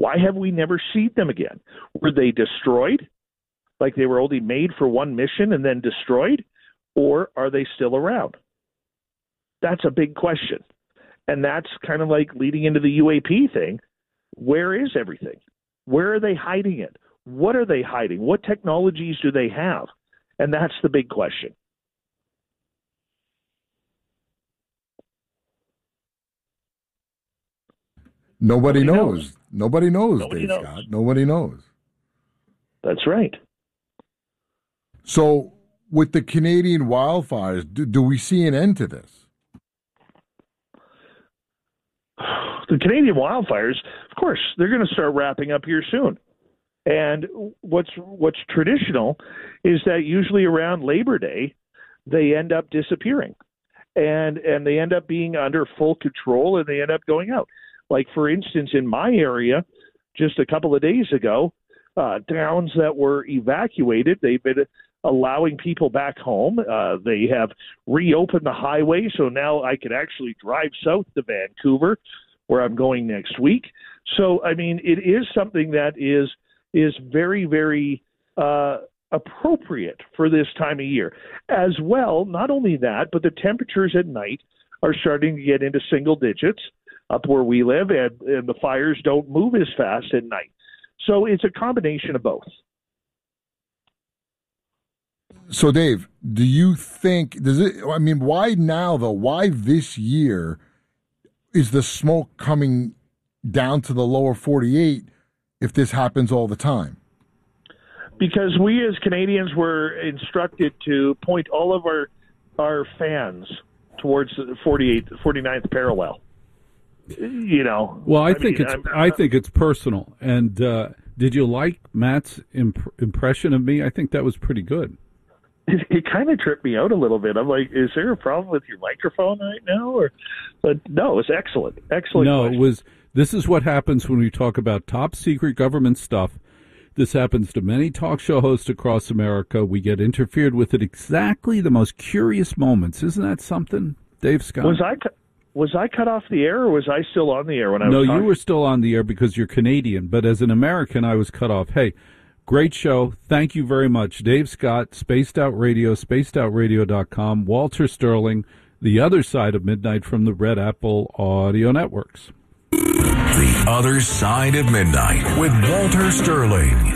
Why have we never seen them again? Were they destroyed? Like they were only made for one mission and then destroyed? Or are they still around? That's a big question. And that's kind of like leading into the UAP thing. Where is everything? Where are they hiding it? What are they hiding? What technologies do they have? And that's the big question. Nobody knows. Nobody knows, Dave Scott. Nobody knows. That's right. So with the Canadian wildfires, do we see an end to this? The Canadian wildfires, of course, they're going to start wrapping up here soon. And what's traditional is that usually around Labor Day, they end up disappearing. And they end up being under full control, and they end up going out. Like, for instance, in my area, just a couple of days ago, towns that were evacuated, they've been allowing people back home. They have reopened the highway, so now I can actually drive south to Vancouver, where I'm going next week. So, I mean, it is something that is very, very appropriate for this time of year. As well, not only that, but the temperatures at night are starting to get into single digits up where we live, and the fires don't move as fast at night. So it's a combination of both. So, Dave, do you think, why now, though? Why this year is the smoke coming down to the lower 48 if this happens all the time? Because we as Canadians were instructed to point all of our fans towards the 49th parallel. You know. Well, I think it's personal. And did you like Matt's impression of me? I think that was pretty good. It kind of tripped me out a little bit. I'm like, is there a problem with your microphone right now? But no, it was excellent. Excellent. No, question. This is what happens when we talk about top secret government stuff. This happens to many talk show hosts across America. We get interfered with at exactly the most curious moments. Isn't that something, Dave Scott? Was I cut off the air, or was I still on the air when I was talking? No, you were still on the air because you're Canadian, but as an American, I was cut off. Hey, great show. Thank you very much. Dave Scott, Spaced Out Radio, spacedoutradio.com, Walter Sterling, The Other Side of Midnight from the Red Apple Audio Networks. The Other Side of Midnight with Walter Sterling.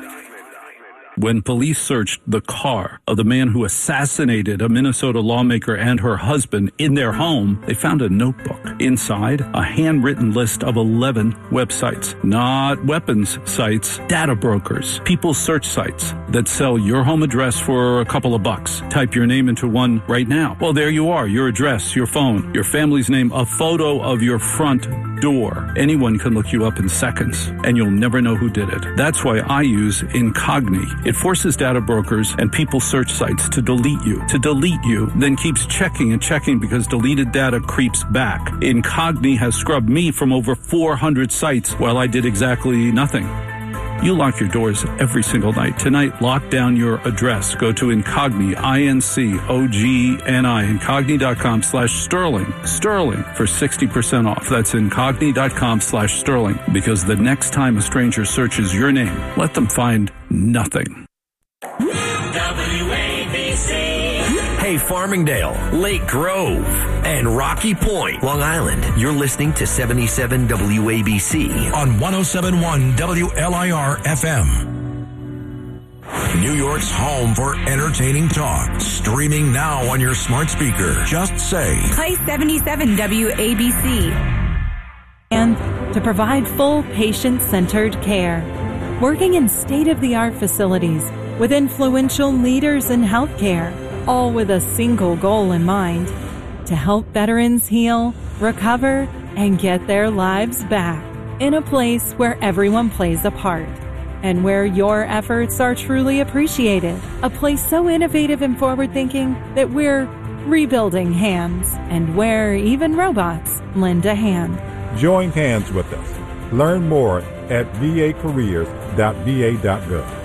When police searched the car of the man who assassinated a Minnesota lawmaker and her husband in their home, they found a notebook. Inside, a handwritten list of 11 websites. Not weapons sites, data brokers, people search sites that sell your home address for a couple of bucks. Type your name into one right now. Well, there you are, your address, your phone, your family's name, a photo of your front door. Anyone can look you up in seconds, and you'll never know who did it. That's why I use Incogni. It forces data brokers and people search sites to delete you, then keeps checking and checking because deleted data creeps back. Incogni has scrubbed me from over 400 sites while I did exactly nothing. You lock your doors every single night. Tonight, lock down your address. Go to Incogni, INCOGNI, Incogni.com/Sterling. Sterling for 60% off. That's Incogni.com/Sterling. Because the next time a stranger searches your name, let them find nothing. WABC. Hey, Farmingdale, Lake Grove, and Rocky Point, Long Island. You're listening to 77 WABC on 107.1 WLIR FM. New York's home for entertaining talk. Streaming now on your smart speaker. Just say, play 77 WABC. And to provide full patient-centered care. Working in state-of-the-art facilities with influential leaders in healthcare, all with a single goal in mind, to help veterans heal, recover, and get their lives back in a place where everyone plays a part and where your efforts are truly appreciated. A place so innovative and forward-thinking that we're rebuilding hands and where even robots lend a hand. Join hands with us. Learn more at vacareers.va.gov.